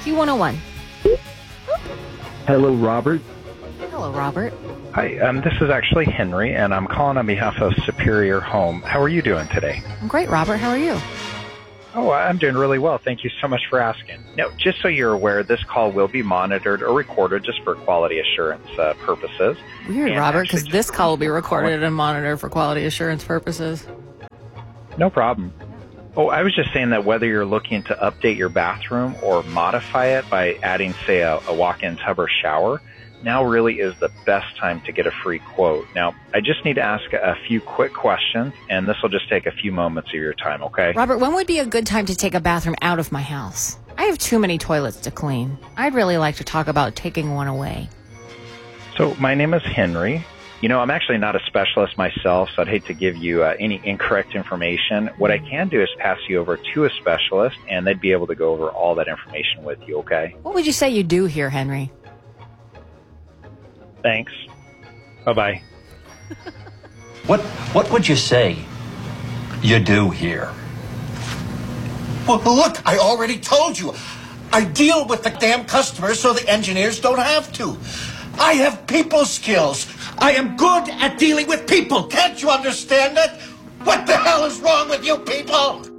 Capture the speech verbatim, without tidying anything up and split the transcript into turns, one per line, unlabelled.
Q one oh one.
Hello, Robert.
Hello, Robert.
Hi, um, this is actually Henry, and I'm calling on behalf of Superior Home. How are you doing today?
I'm great, Robert. How are you?
Oh, I'm doing really well. Thank you so much for asking. Now, just so you're aware, this call will be monitored or recorded just for quality assurance uh, purposes.
Weird,
And
Robert, because
actually,
this call will be recorded and monitored for quality assurance purposes.
No problem. Oh, I was just saying that whether you're looking to update your bathroom or modify it by adding, say, a, a walk-in tub or shower, now really is the best time to get a free quote. Now, I just need to ask a few quick questions, and this will just take a few moments of your time, okay?
Robert, when would be a good time to take a bathroom out of my house? I have too many toilets to clean. I'd really like to talk about taking one away.
So my name is Henry. You know, I'm actually not a specialist myself, so I'd hate to give you uh, any incorrect information. What I can do is pass you over to a specialist, and they'd be able to go over all that information with you, okay?
What would you say you do here, Henry?
Thanks. Bye-bye.
What what would you say you do here?
Well, look, I already told you. I deal with the damn customers so the engineers don't have to. I have people skills. I am good at dealing with people. Can't you understand that? What the hell is wrong with you people?